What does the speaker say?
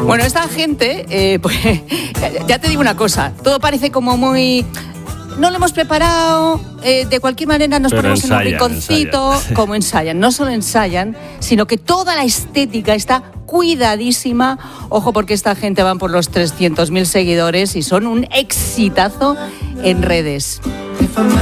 Bueno, esta gente, pues ya te digo una cosa, todo parece como muy... No lo hemos preparado, de cualquier manera nos ponemos en un rinconcito, como ensayan. No solo ensayan, sino que toda la estética está cuidadísima. Ojo, porque esta gente van por los 300.000 seguidores y son un exitazo en redes.